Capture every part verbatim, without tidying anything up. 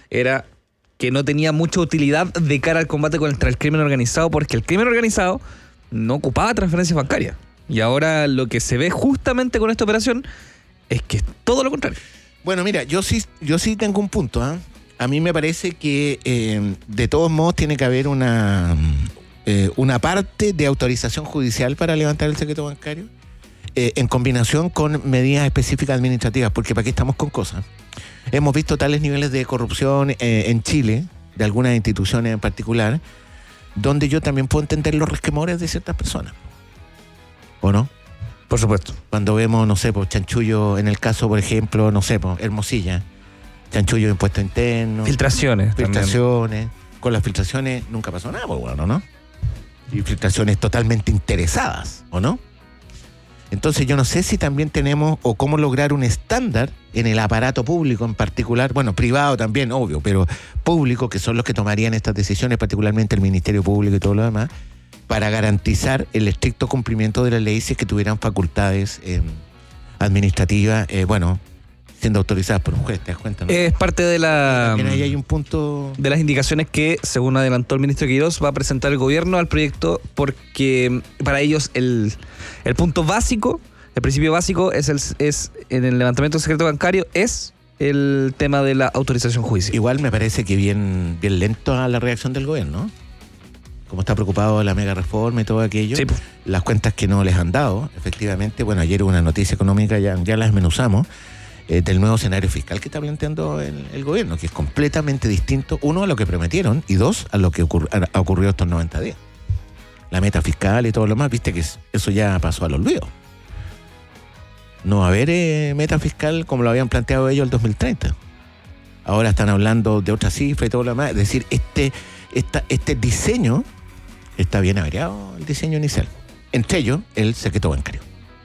era que no tenía mucha utilidad de cara al combate contra el crimen organizado, porque el crimen organizado no ocupaba transferencias bancarias. Y ahora lo que se ve justamente con esta operación es que es todo lo contrario. Bueno, mira, yo sí, yo sí tengo un punto, ¿eh? A mí me parece que eh, de todos modos tiene que haber una, eh, una parte de autorización judicial para levantar el secreto bancario, eh, en combinación con medidas específicas administrativas, porque para qué estamos con cosas. Hemos visto tales niveles de corrupción eh, en Chile, de algunas instituciones en particular, donde yo también puedo entender los resquemores de ciertas personas. ¿O no? Por supuesto. Cuando vemos, no sé, pues chanchullo, en el caso, por ejemplo, no sé, pues Hermosilla, chanchullo de impuestos internos. Filtraciones. Filtraciones. También. Con las filtraciones nunca pasó nada, pues bueno, ¿no? Y filtraciones totalmente interesadas, ¿o no? Entonces yo no sé si también tenemos, o cómo lograr un estándar en el aparato público en particular, bueno, privado también, obvio, pero público, que son los que tomarían estas decisiones, particularmente el Ministerio Público y todo lo demás, para garantizar el estricto cumplimiento de las leyes si es que tuvieran facultades eh, administrativas, eh, bueno, siendo autorizadas por un juez, ¿te das cuenta? ¿No? Es parte de la... También ahí hay un punto... De las indicaciones que, según adelantó el ministro Quirós, va a presentar el gobierno al proyecto, porque para ellos el, el punto básico, el principio básico es, el, es en el levantamiento del secreto bancario, es el tema de la autorización judicial. Igual me parece que bien, bien lento a la reacción del gobierno, ¿no? Como está preocupado de la mega reforma y todo aquello, sí. Las cuentas que no les han dado, efectivamente, bueno, ayer hubo una noticia económica, ya, ya la desmenuzamos, eh, del nuevo escenario fiscal que está planteando el, el gobierno, que es completamente distinto, uno, a lo que prometieron, y dos, a lo que ocurri- ha ocurrido estos noventa días. La meta fiscal y todo lo demás, viste que eso ya pasó al olvido. No va a haber eh, meta fiscal como lo habían planteado ellos el dos mil treinta. Ahora están hablando de otra cifra y todo lo demás, es decir, este, esta, este diseño está bien agregado, el diseño inicial. Entre ellos, el secreto bancario.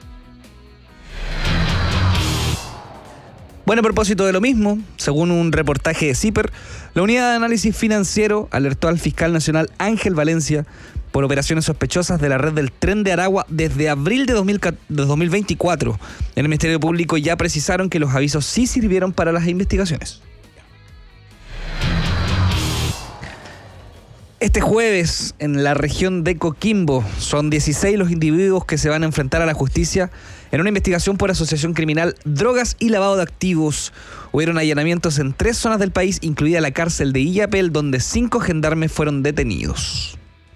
Bueno, a propósito de lo mismo, según un reportaje de CIPER, la Unidad de Análisis Financiero alertó al fiscal nacional Ángel Valencia por operaciones sospechosas de la red del Tren de Aragua desde abril de, dos mil veinticuatro. En el Ministerio Público ya precisaron que los avisos sí sirvieron para las investigaciones. Este jueves, en la región de Coquimbo, son dieciséis los individuos que se van a enfrentar a la justicia en una investigación por asociación criminal, drogas y lavado de activos. Hubieron allanamientos en tres zonas del país, incluida la cárcel de Illapel, donde cinco gendarmes fueron detenidos.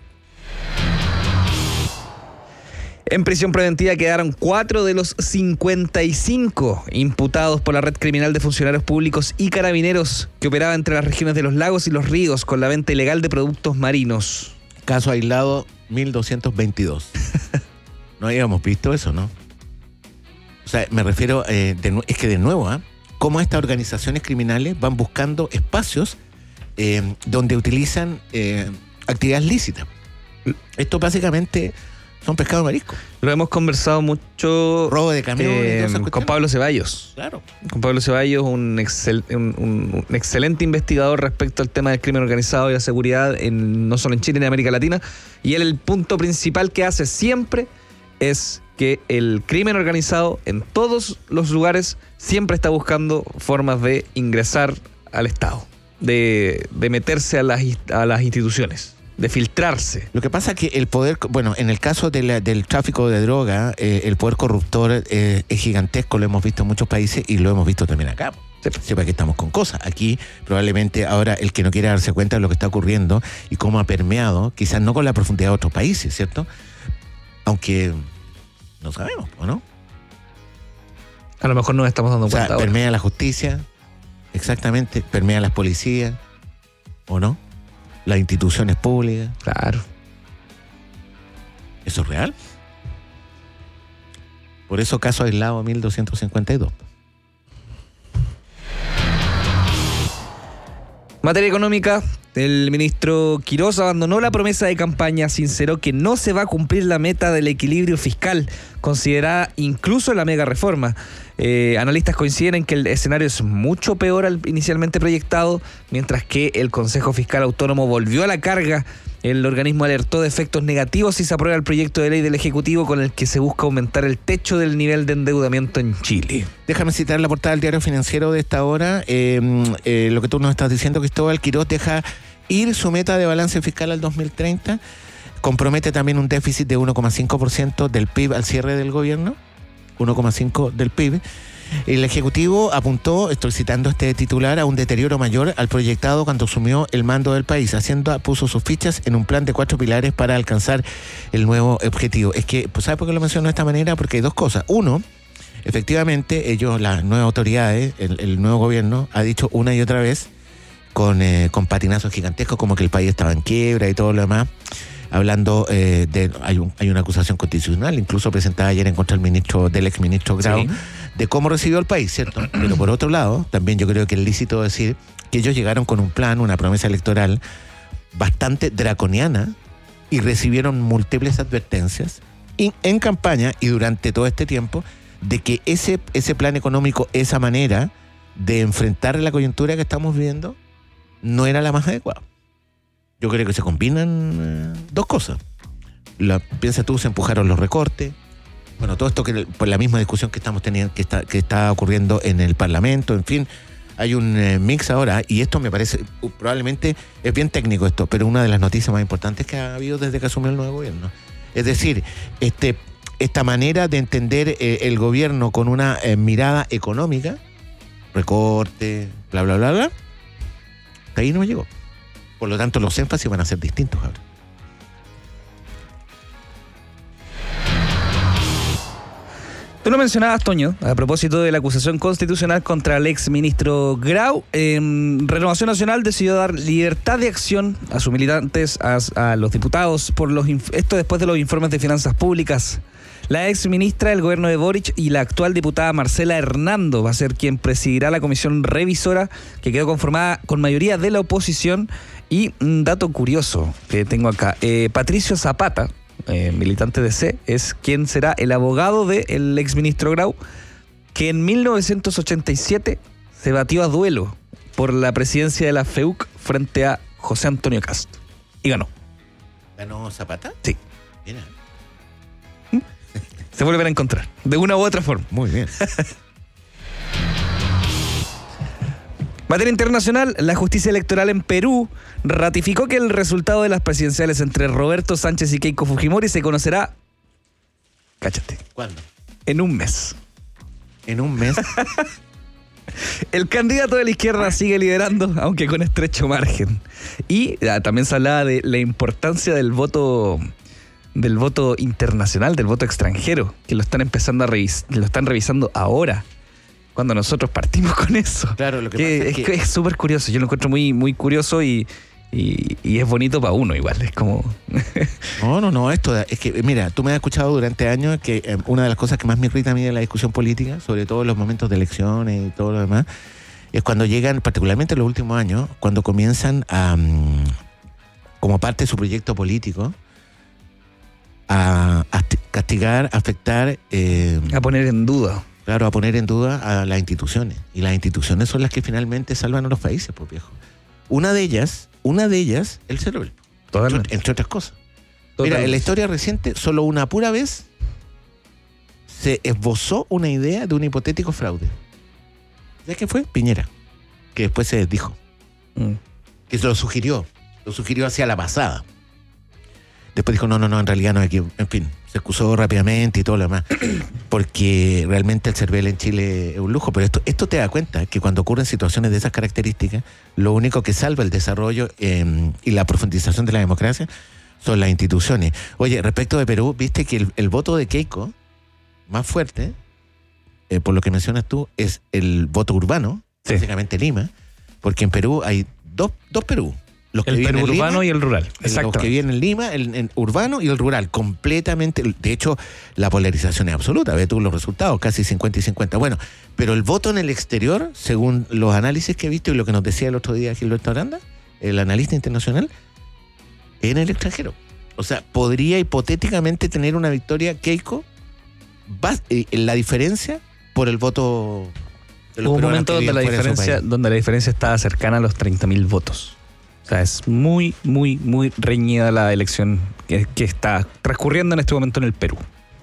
En prisión preventiva quedaron cuatro de los cincuenta y cinco imputados por la red criminal de funcionarios públicos y carabineros que operaba entre las regiones de los lagos y los ríos con la venta ilegal de productos marinos. Caso aislado mil doscientos veintidós. No habíamos visto eso, ¿no? O sea, me refiero, eh, de, es que de nuevo, ¿eh? Cómo estas organizaciones criminales van buscando espacios eh, donde utilizan eh, actividades lícitas. Esto básicamente... son pescado marisco. Lo hemos conversado mucho. Robo de camiones. Eh, con Pablo Ceballos. Claro. Con Pablo Ceballos, un, excel, un, un, un excelente investigador respecto al tema del crimen organizado y la seguridad, en, no solo en Chile, en América Latina. Y él, el punto principal que hace siempre es que el crimen organizado en todos los lugares siempre está buscando formas de ingresar al Estado, de, de meterse a las, a las instituciones, de filtrarse. Lo que pasa es que el poder, bueno, en el caso de la, del tráfico de droga, eh, el poder corruptor eh, es gigantesco, lo hemos visto en muchos países y lo hemos visto también acá. Sí. Sepa que estamos con cosas. Aquí probablemente ahora el que no quiera darse cuenta de lo que está ocurriendo y cómo ha permeado, quizás no con la profundidad de otros países, ¿cierto? Aunque no sabemos, ¿o no? A lo mejor nos estamos dando o sea, cuenta ahora. Permea la justicia, exactamente, permea las policías, ¿o no? Las instituciones públicas. Claro. ¿Eso es real? Por eso caso aislado mil doscientos cincuenta y dos. Materia económica, El ministro Quirós abandonó la promesa de campaña, sinceró que no se va a cumplir la meta del equilibrio fiscal, considerada incluso la mega reforma. Eh, analistas coinciden en que el escenario es mucho peor al inicialmente proyectado, mientras que el Consejo Fiscal Autónomo volvió a la carga. El organismo alertó de efectos negativos si se aprueba el proyecto de ley del Ejecutivo con el que se busca aumentar el techo del nivel de endeudamiento en Chile. Déjame citar la portada del Diario Financiero de esta hora. Eh, eh, lo que tú nos estás diciendo, Cristóbal, Quirós deja ir su meta de balance fiscal al dos mil treinta. Compromete también un déficit de uno coma cinco por ciento del P I B al cierre del gobierno. uno coma cinco por ciento del P I B. El Ejecutivo apuntó, estoy citando este titular, a un deterioro mayor al proyectado cuando asumió el mando del país. Hacienda puso sus fichas en un plan de cuatro pilares para alcanzar el nuevo objetivo. Es que, pues, ¿sabe por qué lo menciono de esta manera? Porque hay dos cosas. Uno, efectivamente, ellos, las nuevas autoridades, el, el nuevo gobierno, ha dicho una y otra vez, con, eh, con patinazos gigantescos, como que el país estaba en quiebra y todo lo demás, hablando eh, de, hay, un, hay una acusación constitucional, incluso presentada ayer en contra del ministro, del exministro Grau, sí, de cómo recibió el país, ¿cierto? Pero por otro lado, también yo creo que es lícito decir que ellos llegaron con un plan, una promesa electoral bastante draconiana y recibieron múltiples advertencias y, en campaña y durante todo este tiempo, de que ese, ese plan económico, esa manera de enfrentar la coyuntura que estamos viviendo, no era la más adecuada. Yo creo que se combinan eh, dos cosas. La, piensa tú, se empujaron los recortes. Bueno, todo esto que por la misma discusión que estamos teniendo, que está, que está ocurriendo en el Parlamento, en fin, hay un eh, mix ahora, y esto me parece, uh, probablemente es bien técnico esto, pero una de las noticias más importantes que ha habido desde que asumió el nuevo gobierno. Es decir, este, esta manera de entender eh, el gobierno con una eh, mirada económica, recorte, bla, bla, bla, bla, hasta ahí no llegó. Por lo tanto, los énfasis van a ser distintos ahora. Tú lo mencionabas, Toño, a propósito de la acusación constitucional contra el ex ministro Grau. Eh, Renovación Nacional decidió dar libertad de acción a sus militantes, a, a los diputados, por los esto después de los informes de finanzas públicas. La ex ministra del gobierno de Boric y la actual diputada Marcela Hernando va a ser quien presidirá la comisión revisora, que quedó conformada con mayoría de la oposición. Y un dato curioso que tengo acá, eh, Patricio Zapata, Eh, militante de C, es quien será el abogado del exministro Grau, que en mil novecientos ochenta y siete se batió a duelo por la presidencia de la F E U C frente a José Antonio Kast y ganó. ¿Ganó Zapata? Sí. Mira. Se vuelven a encontrar, de una u otra forma. Muy bien. Materia internacional, la justicia electoral en Perú ratificó que el resultado de las presidenciales entre Roberto Sánchez y Keiko Fujimori se conocerá, cáchate, ¿cuándo? En un mes. ¿En un mes? El candidato de la izquierda sigue liderando, aunque con estrecho margen. Y ah, también se hablaba de la importancia del voto, del voto internacional, del voto extranjero, que lo están empezando a revis- lo están revisando ahora, cuando nosotros partimos con eso. Claro, lo que, que pasa es es que que es súper curioso. Yo lo encuentro muy, muy curioso y, y, y es bonito para uno igual. Es como... No, no, no, esto es que, mira, tú me has escuchado durante años que eh, una de las cosas que más me irrita a mí de la discusión política, sobre todo en los momentos de elecciones y todo lo demás, es cuando llegan, particularmente en los últimos años, cuando comienzan a, um, como parte de su proyecto político, a, a castigar, a afectar... Eh, a poner en duda. Claro, a poner en duda a las instituciones. Y las instituciones son las que finalmente salvan a los países, pues, viejo. Una de ellas, una de ellas, el cerebro. Entre, entre otras cosas. Totalmente. Mira, en la historia reciente, solo una pura vez se esbozó una idea de un hipotético fraude. ¿Sabes qué fue? Piñera. Que después se desdijo. Mm. Que se lo sugirió. Lo sugirió hacia la pasada. Después dijo, no, no, no, en realidad no hay que... En fin, se excusó rápidamente y todo lo demás. Porque realmente el CERVEL en Chile es un lujo. Pero esto, esto te da cuenta que cuando ocurren situaciones de esas características, lo único que salva el desarrollo eh, y la profundización de la democracia son las instituciones. Oye, respecto de Perú, viste que el, el voto de Keiko más fuerte, eh, por lo que mencionas tú, es el voto urbano, sí. Básicamente Lima, porque en Perú hay dos, dos Perú. Los que el Perú urbano Lima, y el rural. Exacto. Los que viven en Lima, el, el urbano y el rural, completamente. De hecho, la polarización es absoluta. Ve tú los resultados, casi cincuenta y cincuenta. Bueno, pero el voto en el exterior, según los análisis que he visto y lo que nos decía el otro día Gilberto Aranda, el analista internacional, en el extranjero. O sea, podría hipotéticamente tener una victoria Keiko, la diferencia por el voto de los Hubo un momento donde la, diferencia, donde la diferencia estaba cercana a los treinta mil votos. O sea, es muy, muy, muy reñida la elección que, que está transcurriendo en este momento en el Perú.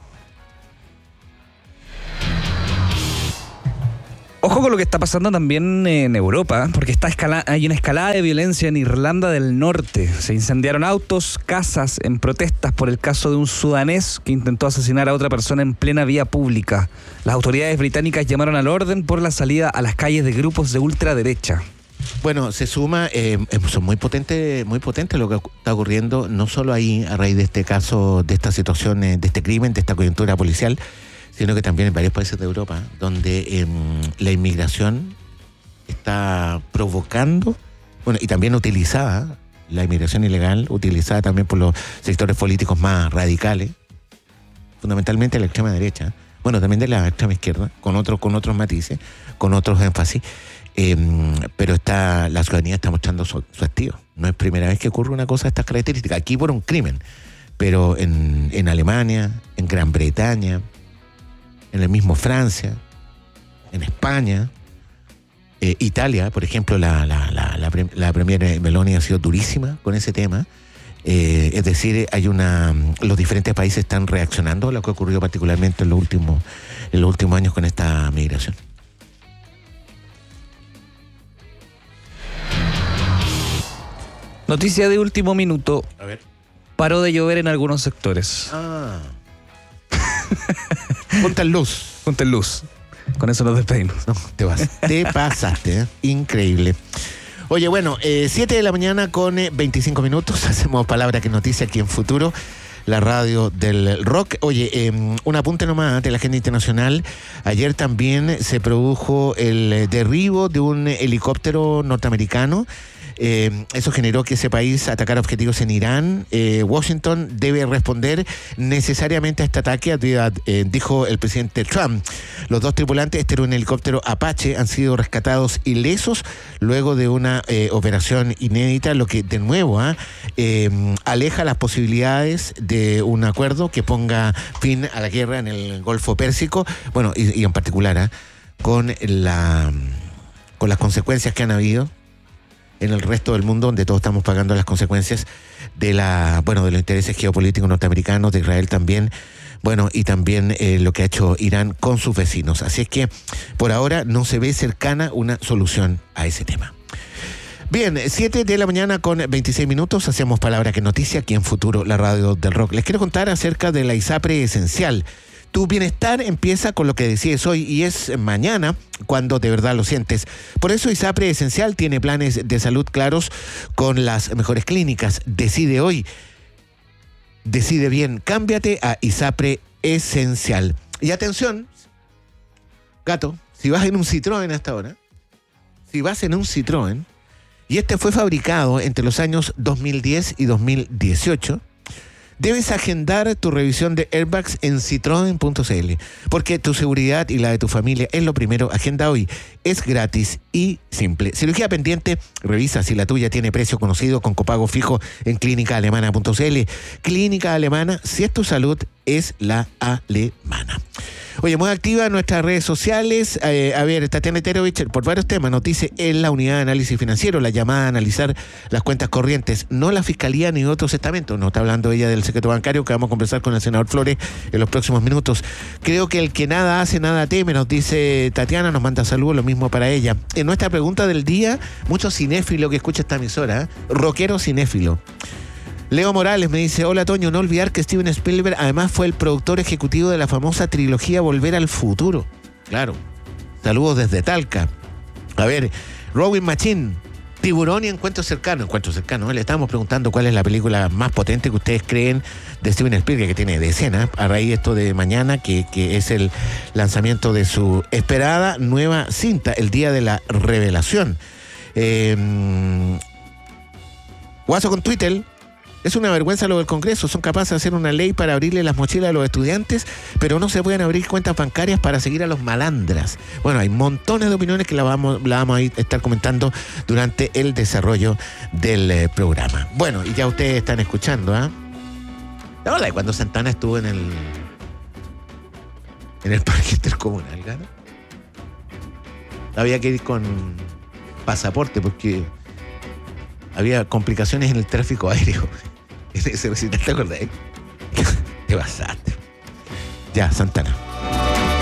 Ojo con lo que está pasando también en Europa, porque está escala- hay una escalada de violencia en Irlanda del Norte. Se incendiaron autos, casas en protestas por el caso de un sudanés que intentó asesinar a otra persona en plena vía pública. Las autoridades británicas llamaron al orden por la salida a las calles de grupos de ultraderecha. Bueno, se suma, eh, son muy potentes, muy potentes lo que está ocurriendo, no solo ahí a raíz de este caso, de esta situación, de este crimen, de esta coyuntura policial, sino que también en varios países de Europa, donde eh, la inmigración está provocando, bueno, y también utilizada, la inmigración ilegal, utilizada también por los sectores políticos más radicales, fundamentalmente de la extrema derecha, bueno, también de la extrema izquierda, con otros, con otros matices, con otros énfasis, eh, pero está, la ciudadanía está mostrando su, su hastío. No es primera vez que ocurre una cosa de estas características, aquí por un crimen, pero en, en Alemania, en Gran Bretaña, en el mismo Francia, en España, eh, Italia, por ejemplo, la, la, la, la, la premier Meloni ha sido durísima con ese tema. Eh, es decir, hay una, los diferentes países están reaccionando a lo que ha ocurrido particularmente en los últimos, en los últimos años con esta migración. Noticia de último minuto. A ver. Paró de llover en algunos sectores. Ah. Ponte en luz. Ponte en luz. Con eso nos despedimos. No, te vas. Te pasaste, ¿eh? Increíble. Oye, bueno, eh, siete de la mañana con eh, veinticinco minutos. Hacemos Palabra que Noticia aquí en Futuro, la radio del rock. Oye, eh, un apunte nomás de la agenda internacional. Ayer también se produjo el derribo de un helicóptero norteamericano. Eh, eso generó que ese país atacara objetivos en Irán. Eh, Washington debe responder necesariamente a este ataque, eh, dijo el presidente Trump. Los dos tripulantes, este era un helicóptero Apache, han sido rescatados ilesos luego de una eh, operación inédita, lo que de nuevo ¿eh? Eh, aleja las posibilidades de un acuerdo que ponga fin a la guerra en el Golfo Pérsico, bueno, y, y en particular ¿eh? con, la, con las consecuencias que han habido en el resto del mundo, donde todos estamos pagando las consecuencias de la, bueno, de los intereses geopolíticos norteamericanos, de Israel también, bueno, y también eh, lo que ha hecho Irán con sus vecinos. Así es que por ahora no se ve cercana una solución a ese tema. Bien, siete de la mañana con veintiséis minutos, hacemos Palabra que Noticia aquí en Futuro, la radio del rock. Les quiero contar acerca de la ISAPRE Esencial. Tu bienestar empieza con lo que decides hoy y es mañana cuando de verdad lo sientes. Por eso ISAPRE Esencial tiene planes de salud claros con las mejores clínicas. Decide hoy. Decide bien. Cámbiate a ISAPRE Esencial. Y atención, gato, si vas en un Citroën hasta ahora, si vas en un Citroën, y este fue fabricado entre los años dos mil diez y dos mil dieciocho, debes agendar tu revisión de airbags en citroen punto c l, porque tu seguridad y la de tu familia es lo primero. Agenda hoy. Es gratis y simple. Cirugía pendiente, revisa si la tuya tiene precio conocido con copago fijo en clínica alemana punto c l. Clínica Alemana, si es tu salud, es la alemana. Oye, muy activa en nuestras redes sociales. Eh, a ver, Tatiana Terovich, por varios temas, nos dice en la unidad de análisis financiero, la llamada a analizar las cuentas corrientes, no la fiscalía ni otros estamentos. Nos está hablando ella del secreto bancario, que vamos a conversar con el senador Flores en los próximos minutos. Creo que el que nada hace, nada teme, nos dice Tatiana, nos manda saludos, lo mismo para ella. En nuestra pregunta del día, mucho cinéfilo que escucha esta emisora, ¿eh? Rockero cinéfilo. Leo Morales me dice, hola Toño, no olvidar que Steven Spielberg además fue el productor ejecutivo de la famosa trilogía Volver al Futuro. Claro. Saludos desde Talca. A ver, Rowing Machine, Tiburón y Encuentro Cercano. Encuentro Cercano, ¿eh? Le estamos preguntando cuál es la película más potente que ustedes creen de Steven Spielberg, que tiene decenas, a raíz de esto de mañana, que, que es el lanzamiento de su esperada nueva cinta, el día de la revelación. Eh, Guaso con Twitter. Es una vergüenza lo del Congreso. Son capaces de hacer una ley para abrirle las mochilas a los estudiantes, pero no se pueden abrir cuentas bancarias para seguir a los malandras. Bueno, hay montones de opiniones que la vamos, la vamos a estar comentando durante el desarrollo del eh, programa. Bueno, y ya ustedes están escuchando, ¿ah? ¿eh? La verdad, cuando Santana estuvo en el en el parque intercomunal, ¿no? Había que ir con pasaporte porque había complicaciones en el tráfico aéreo. En ese recital, ¿te acordás? Te pasaste. Ya, Santana.